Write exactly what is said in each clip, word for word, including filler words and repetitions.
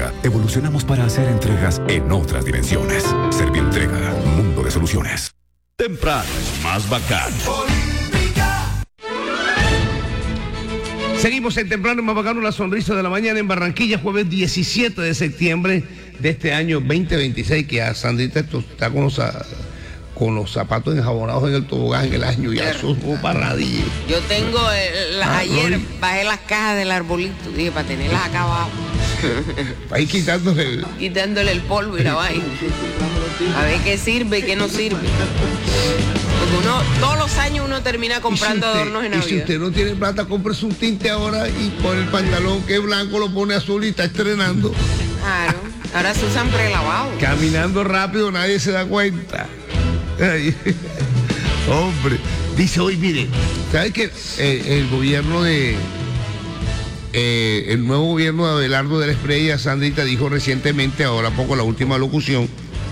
Servientrega, evolucionamos para hacer entregas en otras dimensiones. Servientrega, mundo de soluciones. Temprano es más bacán. Seguimos en Temprano es más bacano, la sonrisa de la mañana en Barranquilla, jueves diecisiete de septiembre de este año veinte veintiséis, que a Sandrita esto está con los, con los zapatos enjabonados en el tobogán en el año, ya eso es un parradillo. Yo tengo, el, la, Ah, ayer Roy. bajé las cajas del arbolito, dije, para tenerlas acá abajo, Ahí quitándole el... quitándole el polvo y la vaina. A ver qué sirve y qué no sirve. Porque uno, todos los años uno termina comprando Y si usted- adornos en Y si Navidad. usted no tiene plata, cómprese un tinte ahora y por el pantalón que es blanco lo pone azul y está estrenando. Claro, ahora se usan prelavados. Caminando rápido, nadie se da cuenta. Ay, hombre, dice hoy, mire, ¿sabe que eh, el gobierno de... eh, el nuevo gobierno de Abelardo de la Espriella, Sandrita, dijo recientemente, ahora poco la última locución,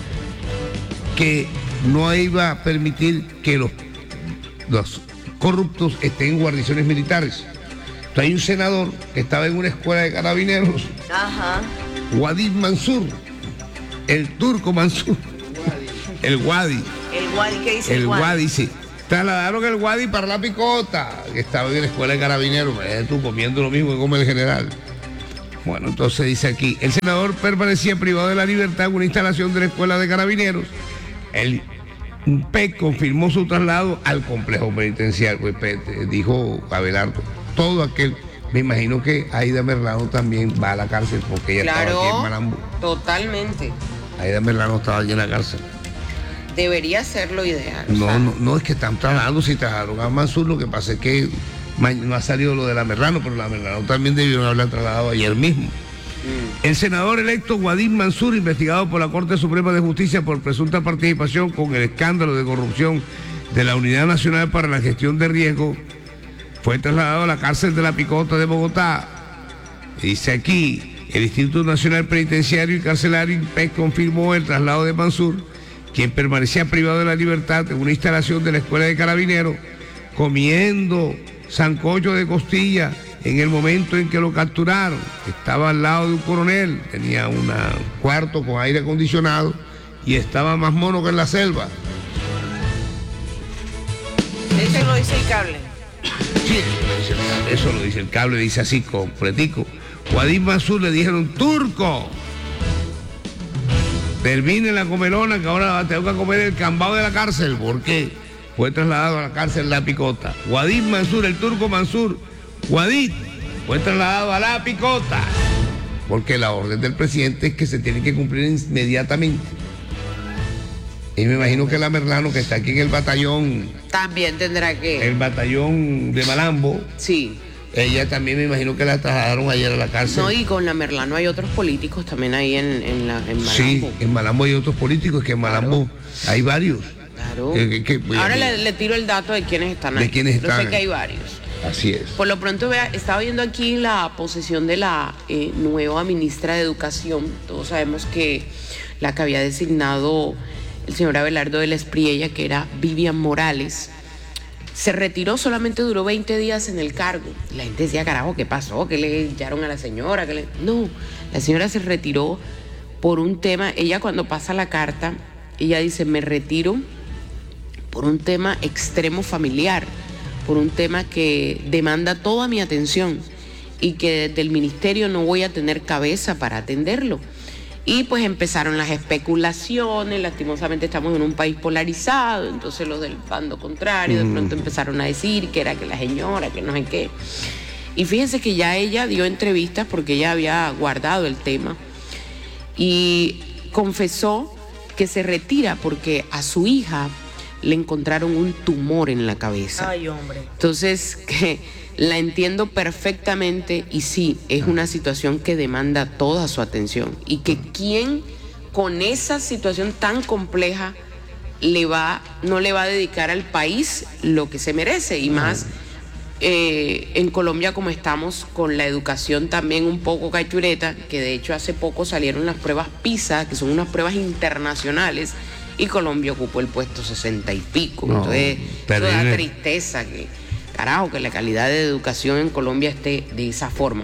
que no iba a permitir que los, los corruptos estén en guarniciones militares. Entonces, hay un senador que estaba en una escuela de carabineros, Ajá. Wadid Mansur, el turco Mansur, el Wadi, El guadi, ¿qué dice el Wadi, sí. Trasladaron el Wadi para la picota, que estaba en la escuela de carabineros, eh, tú comiendo lo mismo que come el general. Bueno, entonces dice aquí, el senador permanecía privado de la libertad en una instalación de la escuela de carabineros. El P E C confirmó su traslado al complejo penitenciario, pues, P E C, dijo Abelardo. Todo aquel, me imagino que Aida Merlano también va a la cárcel porque ella estaba aquí en Claro, Malambo. totalmente. Aida Merlano estaba allí en la cárcel. Debería ser lo ideal. o No, sea, no, no es que están trasladando, si trasladaron a Mansur, lo que pasa es que ma- no ha salido lo de la Merlano, pero la Merlano también debieron haberla trasladado ayer mismo. El senador electo Wadid Mansur, investigado por la Corte Suprema de Justicia por presunta participación con el escándalo de corrupción de la Unidad Nacional para la Gestión de Riesgo, fue trasladado a la cárcel de la Picota de Bogotá. Dice aquí, el Instituto Nacional Penitenciario y Carcelario, I N P E C, confirmó el traslado de Mansur, quien permanecía privado de la libertad en una instalación de la Escuela de Carabineros, comiendo sancocho de costilla en el momento en que lo capturaron. Estaba al lado de un coronel, tenía un cuarto con aire acondicionado y estaba más mono que en la selva. Eso lo dice el cable. Sí, eso lo dice el cable, dice así completico. Wadid Mansur le dijeron, turco, termine la comelona que ahora tengo que comer el cambao de la cárcel, porque fue trasladado a la cárcel La Picota. Wadid Mansur, el turco Mansur, Wadid, fue trasladado a La Picota, porque la orden del presidente es que se tiene que cumplir inmediatamente. Y me imagino que la Merlano, que está aquí en el batallón, También tendrá que. el batallón de Malambo, Sí. ella también me imagino que la trasladaron ayer a la cárcel. No, y con la Merlano hay otros políticos también ahí en, en, la, en Malambo. Sí, en Malambo hay otros políticos, que en Malambo hay varios. Claro. Eh, que- que- Ahora le, le tiro el dato de quiénes están De ahí. quiénes Yo están. sé que hay varios. Así es. Por lo pronto, vea, estaba viendo aquí la posición de la eh, nueva ministra de Educación. Todos sabemos que la que había designado el señor Abelardo de la Espriella, que era Vivian Morales, se retiró, solamente duró veinte días en el cargo. La gente decía, carajo, ¿qué pasó? ¿Qué le echaron a la señora? ¿Qué le...? No, la señora se retiró por un tema. Ella, cuando pasa la carta, ella dice, me retiro por un tema extremo familiar, por un tema que demanda toda mi atención y que desde el ministerio no voy a tener cabeza para atenderlo. Y pues empezaron las especulaciones, lastimosamente estamos en un país polarizado, entonces los del bando contrario de pronto empezaron a decir que era que la señora, que no sé qué. Y fíjense que ya ella dio entrevistas porque ella había guardado el tema y confesó que se retira porque a su hija le encontraron un tumor en la cabeza. Ay, hombre. Entonces, que la entiendo perfectamente y sí, es una situación que demanda toda su atención y que quien con esa situación tan compleja le va, no le va a dedicar al país lo que se merece y más eh, en Colombia como estamos con la educación también un poco cachureta, que de hecho hace poco salieron las pruebas PISA, que son unas pruebas internacionales, y Colombia ocupó el puesto sesenta y pico. No, Entonces, eso terrible. da tristeza que, carajo, que la calidad de educación en Colombia esté de esa forma.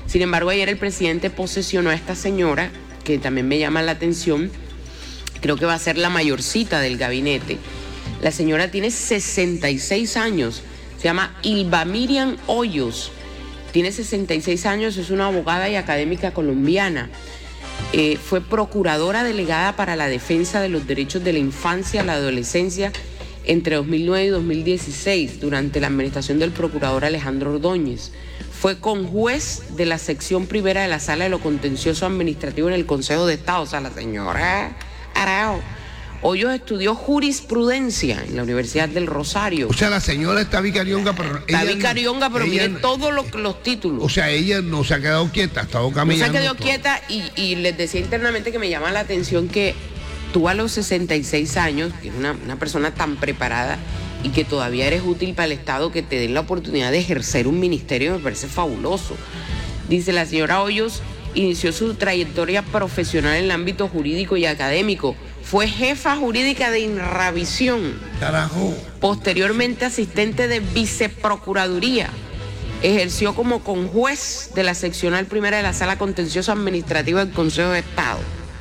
Sin embargo, ayer el presidente posesionó a esta señora, que también me llama la atención, creo que va a ser la mayorcita del gabinete. La señora tiene sesenta y seis años, se llama Ilva Miriam Hoyos, tiene sesenta y seis años, es una abogada y académica colombiana. Eh, fue procuradora delegada para la defensa de los derechos de la infancia y la adolescencia entre dos mil nueve y dos mil dieciséis, durante la administración del procurador Alejandro Ordóñez. Fue conjuez de la sección primera de la Sala de lo Contencioso Administrativo en el Consejo de Estado. O sea, la señora Arao. Hoyos estudió jurisprudencia en la Universidad del Rosario. O sea, la señora está vicarionga, pero Está ella vicarionga, pero ella, mire todos los, los títulos. O sea, ella no se ha quedado quieta, ha estado caminando. No se ha quedado todo. quieta y, y les decía internamente que me llama la atención que tú a los sesenta y seis años, que eres una, una persona tan preparada y que todavía eres útil para el Estado, que te den la oportunidad de ejercer un ministerio, me parece fabuloso. Dice la señora Hoyos, inició su trayectoria profesional en el ámbito jurídico y académico. Fue jefa jurídica de Inravisión. Carajo. Posteriormente asistente de viceprocuraduría. Ejerció como conjuez de la seccional primera de la Sala Contencioso Administrativa del Consejo de Estado.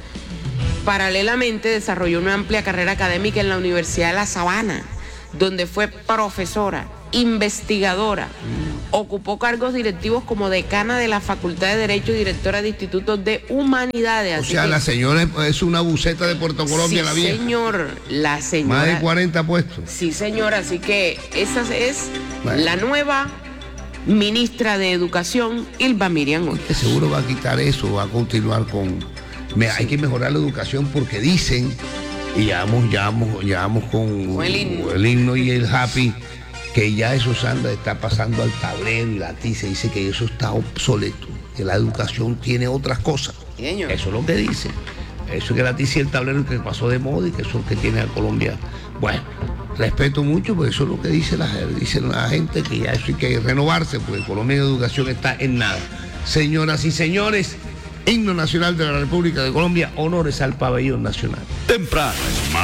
Paralelamente desarrolló una amplia carrera académica en la Universidad de La Sabana, donde fue profesora, investigadora. Ocupó cargos directivos como decana de la Facultad de Derecho y directora de Institutos de Humanidades. O Así sea, que, la señora es una buceta de Puerto Colombia, sí, la vieja. señor, la señora. Más de cuarenta puestos. Sí, señora, así que esa es Bueno. la nueva ministra de Educación, Ilva Miriam Hoyos. Que seguro va a quitar eso, va a continuar con... Me- hay que mejorar la educación porque dicen, y ya vamos, ya vamos, ya vamos con, Con el himno. el himno y el happy, que ya eso Sandra está pasando al tablero y la tiza dice que eso está obsoleto, que la educación tiene otras cosas. Sí, señor. Eso es lo que dice. Eso que la tiza y el tablero que pasó de moda y que eso es lo que tiene a Colombia. Bueno, respeto mucho, porque eso es lo que dice la, dice la gente, que ya eso hay que renovarse, porque Colombia en educación está en nada. Señoras y señores, himno nacional de la República de Colombia, honores al pabellón nacional. Temprano es más